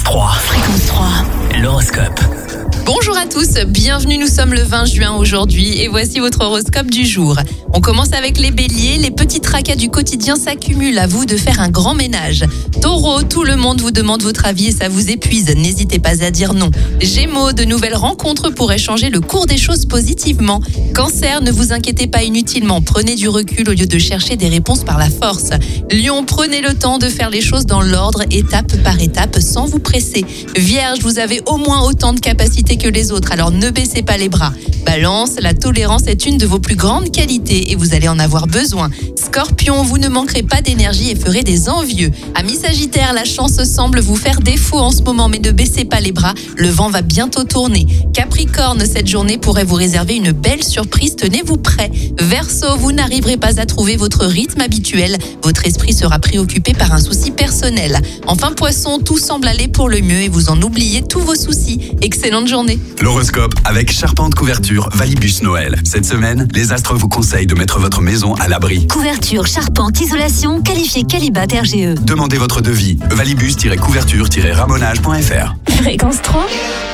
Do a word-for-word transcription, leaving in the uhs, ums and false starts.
trois. Fréquence trois. L'horoscope. Bonjour à tous, bienvenue, nous sommes le vingt juin aujourd'hui et voici votre horoscope du jour. On commence avec les béliers, les petits tracas du quotidien s'accumulent, à vous de faire un grand ménage. Taureau, tout le monde vous demande votre avis et ça vous épuise, n'hésitez pas à dire non. Gémeaux, de nouvelles rencontres pourraient changer le cours des choses positivement. Cancer, ne vous inquiétez pas inutilement, prenez du recul au lieu de chercher des réponses par la force. Lion, prenez le temps de faire les choses dans l'ordre, étape par étape, sans vous presser. Vierge, vous avez au moins autant de capacités que les autres, alors ne baissez pas les bras. Balance, la tolérance est une de vos plus grandes qualités et vous allez en avoir besoin. Scorpion, vous ne manquerez pas d'énergie et ferez des envieux. Amis Sagittaire, la chance semble vous faire défaut en ce moment, mais ne baissez pas les bras, le vent va bientôt tourner. Capricorne, cette journée pourrait vous réserver une belle surprise, tenez-vous prêt. Verseau, vous n'arriverez pas à trouver votre rythme habituel, votre esprit sera préoccupé par un souci personnel. Enfin Poisson, tout semble aller pour le mieux et vous en oubliez tous vos soucis. Excellente journée. L'horoscope avec Charpente Couverture Valibus Noël. Cette semaine, les astres vous conseillent de mettre votre maison à l'abri. Couverture, charpente, isolation, qualifié Qualibat R G E. Demandez votre devis. valibus tiret couverture tiret ramonage point f r. Fréquence trois.